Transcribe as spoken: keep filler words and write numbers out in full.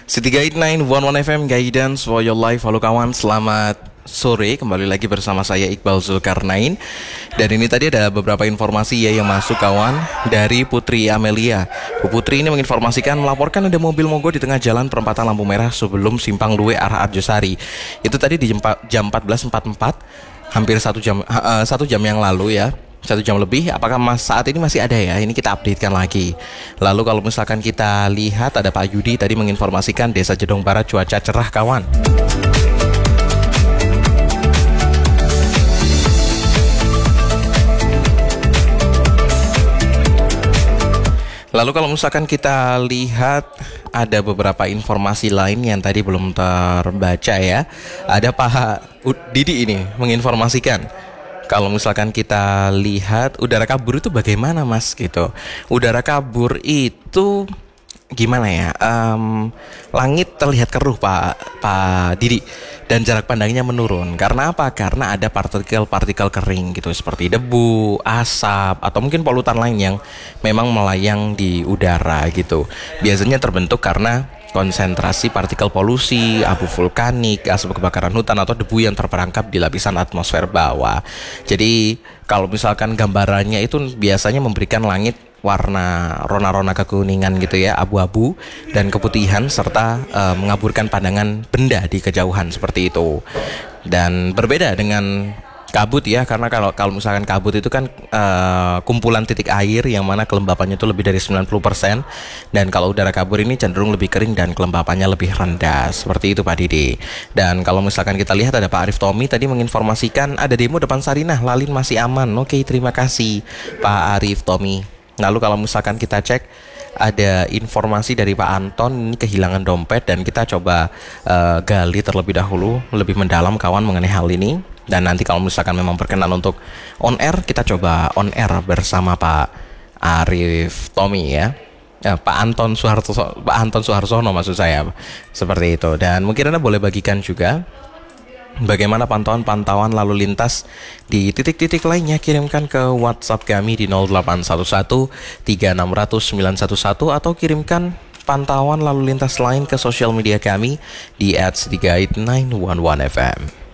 City Guide sembilan satu satu F M Guidance for your life. Halo kawan, selamat sore. Kembali lagi bersama saya Iqbal Zulkarnain. Dan ini tadi ada beberapa informasi ya yang masuk kawan dari Putri Amelia. Bu Putri ini menginformasikan melaporkan ada mobil mogok di tengah jalan perempatan lampu merah sebelum simpang Luwe arah Arjosari. Itu tadi di jam empat belas empat puluh empat, hampir satu jam uh, satu jam yang lalu ya. Satu jam lebih. Apakah mas saat ini masih ada ya? Ini kita updatekan lagi. Lalu kalau misalkan kita lihat ada Pak Yudi tadi menginformasikan Desa Jedong Barat cuaca cerah kawan. Lalu kalau misalkan kita lihat ada beberapa informasi lain yang tadi belum terbaca ya. Ada Pak Didi ini menginformasikan kalau misalkan kita lihat udara kabur itu bagaimana mas gitu. Udara kabur itu gimana ya? Um, langit terlihat keruh Pak Pak Didi dan jarak pandangnya menurun. Karena apa? Karena ada partikel-partikel kering gitu seperti debu, asap atau mungkin polutan lain yang memang melayang di udara gitu. Biasanya terbentuk karena konsentrasi partikel polusi, abu vulkanik, asap kebakaran hutan atau debu yang terperangkap di lapisan atmosfer bawah. Jadi kalau misalkan gambarannya itu biasanya memberikan langit warna rona-rona kekuningan gitu ya, abu-abu dan keputihan serta e, mengaburkan pandangan benda di kejauhan seperti itu. Dan berbeda dengan kabut ya, karena kalau kalau misalkan kabut itu kan uh, kumpulan titik air yang mana kelembapannya itu lebih dari sembilan puluh persen, dan kalau udara kabur ini cenderung lebih kering dan kelembapannya lebih rendah. Seperti itu Pak Didi. Dan kalau misalkan kita lihat ada Pak Arif Tommy tadi menginformasikan ada demo depan Sarinah, Lalin masih aman. Oke, terima kasih Pak Arif Tommy. Lalu kalau misalkan kita cek ada informasi dari Pak Anton ini kehilangan dompet, dan kita coba uh, gali terlebih dahulu lebih mendalam kawan mengenai hal ini. Dan nanti kalau misalkan memang berkenan untuk on air, kita coba on air bersama Pak Arif Tommy ya. Ya, Pak Anton Suharto, Pak Anton Suharsono maksud saya. Seperti itu. Dan mungkin Anda boleh bagikan juga bagaimana pantauan-pantauan lalu lintas di titik-titik lainnya. Kirimkan ke WhatsApp kami di nol delapan satu satu tiga enam nol nol sembilan satu satu atau kirimkan pantauan lalu lintas lain ke sosial media kami di at city guide sembilan satu satu F M.